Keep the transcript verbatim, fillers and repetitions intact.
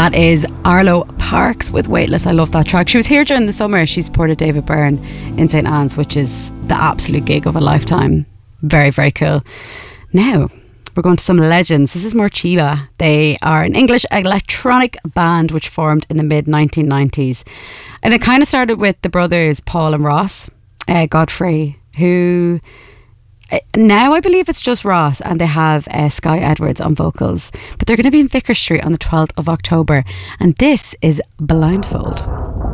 That is Arlo Parks with Weightless. I love that track. She was here during the summer. She supported David Byrne in Saint Anne's, which is the absolute gig of a lifetime. Very, very cool. Now, we're going to some legends. This is Morcheeba. They are an English electronic band which formed in the mid nineteen nineties. And it kind of started with the brothers Paul and Ross uh, Godfrey, who... Now I believe it's just Ross, and they have uh, Sky Edwards on vocals, but they're going to be in Vicar Street on the twelfth of October, and this is Blindfold.